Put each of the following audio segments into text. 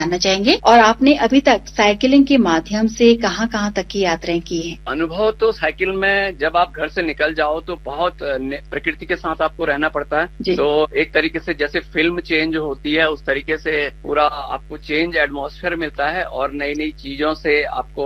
जानना चाहेंगे और आपने अभी तक साइकिलिंग के माध्यम से कहाँ कहाँ तक की यात्राएं की हैं? अनुभव तो साइकिल में जब आप घर से निकल जाओ तो बहुत प्रकृति के साथ आपको रहना पड़ता है। तो एक तरीके से जैसे फिल्म चेंज होती है उस तरीके से पूरा आपको चेंज एटमॉस्फेयर मिलता है और नई नई चीजों से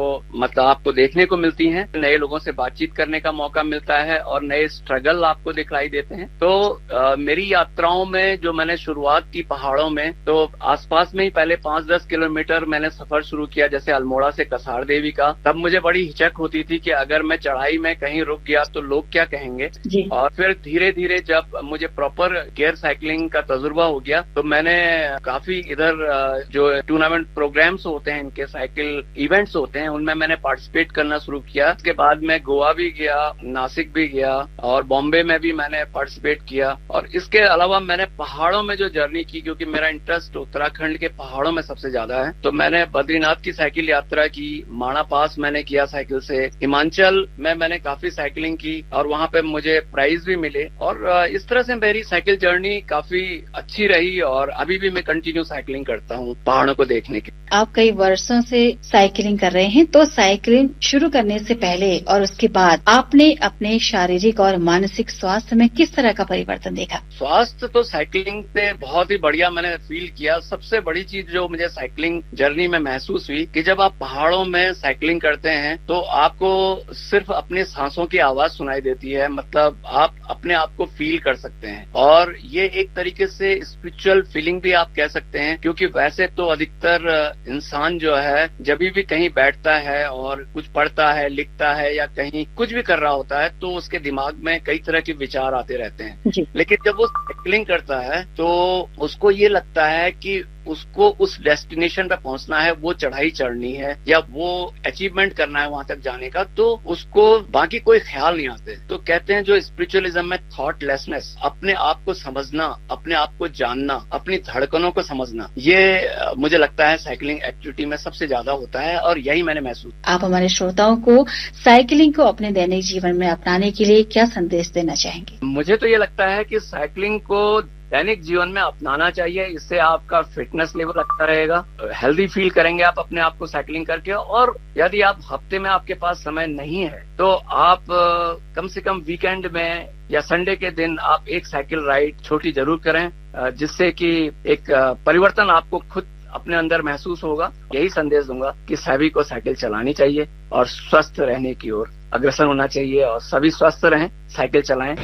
आपको देखने को मिलती हैं, नए लोगों से बातचीत करने का मौका मिलता है और नए स्ट्रगल आपको दिखलाई देते हैं। तो मेरी यात्राओं में जो मैंने शुरुआत की पहाड़ों में, तो आसपास में ही पहले 5-10 किलोमीटर मैंने सफर शुरू किया, जैसे अल्मोड़ा से कसार देवी का। तब मुझे बड़ी हिचक होती थी कि अगर मैं चढ़ाई में कहीं रुक गया तो लोग क्या कहेंगे। और फिर धीरे धीरे जब मुझे प्रॉपर गियर साइकिलिंग का तजुर्बा हो गया तो मैंने काफी इधर जो टूर्नामेंट प्रोग्राम्स होते हैं, इनके साइकिल इवेंट्स होते हैं, उनमें मैंने पार्टिसिपेट करना शुरू किया। उसके बाद मैं गोवा भी गया, नासिक भी गया और बॉम्बे में भी मैंने पार्टिसिपेट किया। और इसके अलावा मैंने पहाड़ों में जो जर्नी की, क्योंकि मेरा इंटरेस्ट उत्तराखंड के पहाड़ों में सबसे ज्यादा है, तो मैंने बद्रीनाथ की साइकिल यात्रा की, माणा पास मैंने किया साइकिल से, हिमाचल में मैंने काफी साइकिलिंग की और वहां पे मुझे प्राइज भी मिले। और इस तरह से मेरी साइकिल जर्नी काफी अच्छी रही और अभी भी मैं कंटिन्यू साइकिलिंग करता हूँ पहाड़ों को देखने के। आप कई वर्षों से साइकिलिंग कर रहे हैं, तो साइकिलिंग शुरू करने से पहले और उसके बाद आपने अपने शारीरिक और मानसिक स्वास्थ्य में किस तरह का परिवर्तन देखा? स्वास्थ्य तो साइकिलिंग से बहुत ही बढ़िया मैंने फील किया। सबसे बड़ी चीज जो मुझे साइकिलिंग जर्नी में महसूस हुई कि जब आप पहाड़ों में साइकिलिंग करते हैं तो आपको सिर्फ अपने सांसों की आवाज सुनाई देती है, मतलब आप अपने आप को फील कर सकते हैं। और ये एक तरीके से स्पिरिचुअल फीलिंग भी आप कह सकते हैं, क्योंकि वैसे तो अधिकतर इंसान जो है जब भी कहीं बैठता है और कुछ पढ़ता है, लिखता है या कहीं कुछ भी कर रहा होता है तो उसके दिमाग में कई तरह के विचार आते रहते हैं। लेकिन जब वो साइकिलिंग करता है तो उसको ये लगता है कि उसको उस डेस्टिनेशन पे पहुंचना है, वो चढ़ाई चढ़नी है या वो अचीवमेंट करना है वहां तक जाने का, तो उसको बाकी कोई ख्याल नहीं आते। तो कहते हैं जो स्पिरिचुअलिज्म में थॉटलेसनेस, अपने आप को समझना, अपने आप को जानना, अपनी धड़कनों को समझना, ये मुझे लगता है साइकिलिंग एक्टिविटी में सबसे ज्यादा होता है और यही मैंने महसूस। आप हमारे श्रोताओं को साइकिलिंग को अपने दैनिक जीवन में अपनाने के लिए क्या संदेश देना चाहेंगे? मुझे तो ये लगता है कि साइकिलिंग को दैनिक जीवन में अपनाना चाहिए। इससे आपका फिटनेस लेवल अच्छा रहेगा, हेल्दी फील करेंगे आप अपने आप को साइकिलिंग करके। और यदि आप हफ्ते में आपके पास समय नहीं है तो आप कम से कम वीकेंड में या संडे के दिन आप एक साइकिल राइड छोटी जरूर करें, जिससे कि एक परिवर्तन आपको खुद अपने अंदर महसूस होगा। यही संदेश दूंगा कि सभी को साइकिल चलानी चाहिए और स्वस्थ रहने की ओर अग्रसर होना चाहिए और सभी स्वस्थ रहें, साइकिल चलाएं।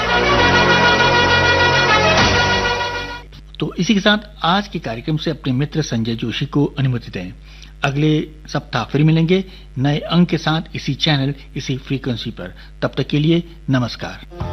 तो इसी के साथ आज के कार्यक्रम से अपने मित्र संजय जोशी को अनुमति दें। अगले सप्ताह फिर मिलेंगे नए अंक के साथ, इसी चैनल, इसी फ्रीक्वेंसी पर। तब तक के लिए नमस्कार।